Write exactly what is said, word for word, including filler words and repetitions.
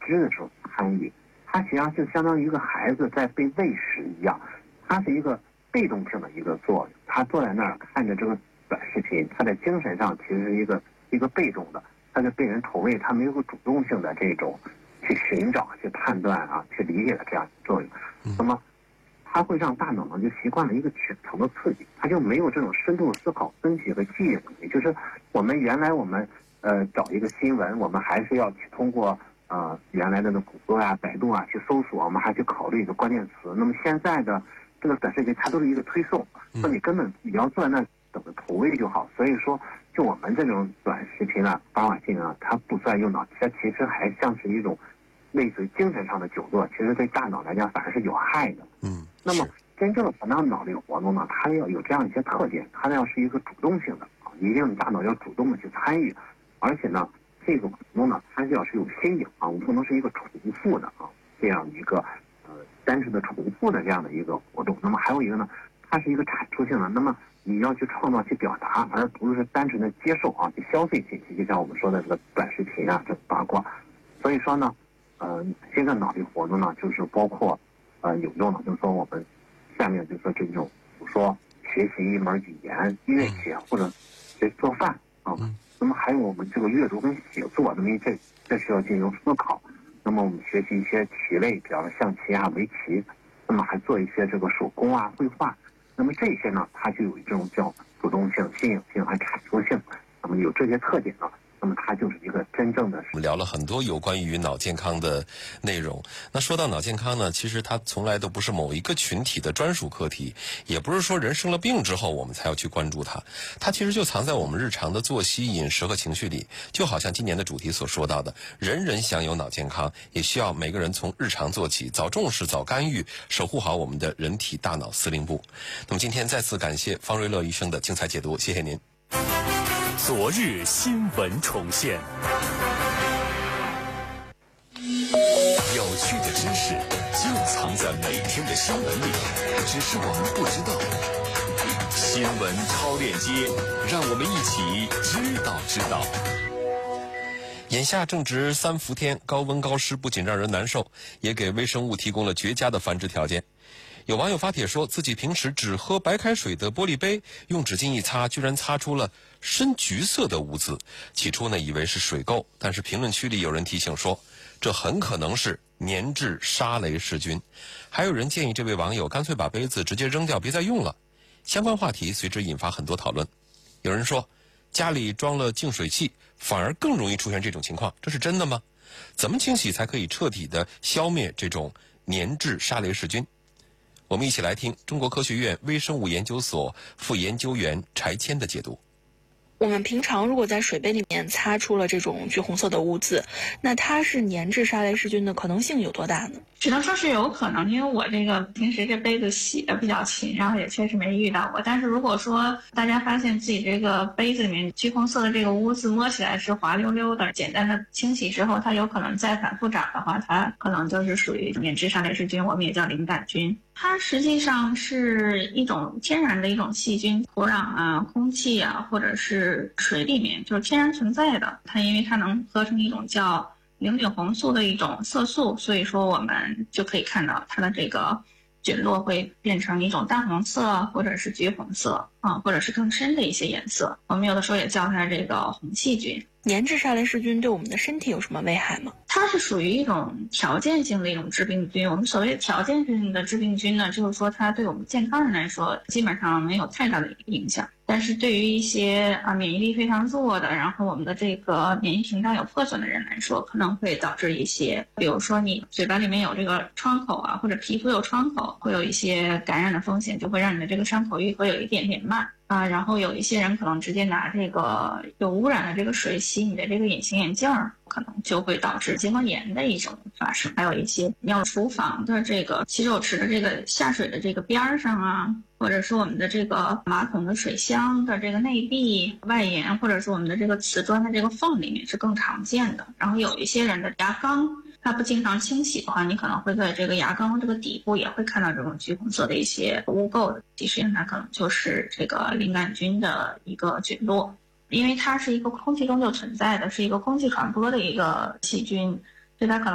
知的这种参与，它实际上就相当于一个孩子在被喂食一样，它是一个被动性的一个作用。他坐在那儿看着这个短视频，他在精神上其实是一个一个被动的，他就被人投喂，他没有个主动性的这种去寻找、去判断啊、去理解的这样作用。那么它会让大脑呢就习惯了一个浅层的刺激，它就没有这种深度思考、分析和记忆能力。就是我们原来我们呃找一个新闻，我们还是要去通过呃原来的那谷歌啊、百度啊去搜索，我们还去考虑一个关键词。那么现在的这个短视频它都是一个推送，那你根本你要坐在那等着投喂就好。所以说，就我们这种短视频啊、八卦镜啊，它不算用脑，它其实还像是一种类似于精神上的久坐，其实对大脑来讲反而是有害的。 嗯， 那么真正的传导脑力活动呢，它要有这样一些特点，它要是一个主动性的啊，一定大脑要主动的去参与，而且呢，这个活动呢，它要是有新颖啊，我们不能是一个重复的啊，这样一个呃单纯的重复的这样的一个活动。那么还有一个呢，它是一个产出性的，那么你要去创造、去表达，而不是单纯的接受啊、去消费信息，就像我们说的这个短视频啊、这八卦。所以说呢，呃，这个脑力活动呢，就是包括呃有用的，就是说我们下面就是说这种，比如说学习一门语言、乐器或者学做饭啊。那么还有我们这个阅读跟写作，那么这这需要进行思考。那么我们学习一些棋类，比方说象棋啊、围棋，那么还做一些这个手工啊、绘画。那么这些呢，它就有这种叫主动性、新颖性和产出性。那么有这些特点呢，那么它就是一个真正的。 我们聊了很多有关于脑健康的内容。那说到脑健康呢，其实它从来都不是某一个群体的专属课题，也不是说人生了病之后我们才要去关注它。它其实就藏在我们日常的作息、饮食和情绪里。就好像今年的主题所说到的，人人享有脑健康，也需要每个人从日常做起，早重视、早干预，守护好我们的人体大脑司令部。那么今天再次感谢方瑞乐医生的精彩解读，谢谢您。 昨日新闻重现，有趣的知识就藏在每天的新闻里，只是我们不知道。新闻超链接，让我们一起知道知道。 眼下正值三伏天，高温高湿不仅让人难受，也给微生物提供了绝佳的繁殖条件。有网友发帖说，自己平时只喝白开水的玻璃杯，用纸巾一擦，居然擦出了深橘色的污渍。起初呢，以为是水垢，但是评论区里有人提醒说，这很可能是粘质沙雷氏菌。还有人建议这位网友干脆把杯子直接扔掉，别再用了。相关话题随之引发很多讨论。有人说，家里装了净水器，反而更容易出现这种情况，这是真的吗？怎么清洗才可以彻底的消灭这种粘质沙雷氏菌？我们一起来听中国科学院微生物研究所副研究员柴谦的解读。 我们平常如果在水杯里面擦出了这种橘红色的污渍，那它是粘质沙雷氏菌的可能性有多大呢？ 只能说是有可能，因为我这个平时这杯子洗的比较勤，然后也确实没遇到过。但是如果说大家发现自己这个杯子里面橘红色的这个污渍摸起来是滑溜溜的，简单的清洗之后，它有可能再反复长的话，它可能就是属于粘质沙雷氏菌，我们也叫灵杆菌。它实际上是一种天然的一种细菌，土壤啊、空气啊，或者是水里面就是天然存在的。它因为它能合成一种叫菱角红素的一种色素，所以说我们就可以看到它的这个菌落会变成一种淡黄色或者是橘红色啊，或者是更深的一些颜色。我们有的时候也叫它这个红细菌。 粘质沙雷氏菌对我们的身体有什么危害吗？ 它是属于一种条件性的一种致病菌。我们所谓条件性的致病菌呢，就是说它对我们健康人来说基本上没有太大的影响，但是对于一些啊免疫力非常弱的，然后我们的这个免疫屏障有破损的人来说，可能会导致一些，比如说你嘴巴里面有这个创口啊，或者皮肤有创口，会有一些感染的风险，就会让你的这个伤口愈合有一点点慢啊。然后有一些人可能直接拿这个有污染的这个水洗你的这个隐形眼镜，可能就会导致结膜炎的一种发生。还有一些你要厨房的这个洗手池的这个下水的这个边儿上啊，或者是我们的这个马桶的水箱的这个内壁外沿，或者是我们的这个瓷砖的这个缝里面是更常见的。然后有一些人的牙缸，它不经常清洗的话，你可能会在这个牙缸这个底部也会看到这种橘红色的一些污垢的，其实它可能就是这个灵杆菌的一个菌落。因为它是一个空气中就存在的，是一个空气传播的一个细菌，所以它可能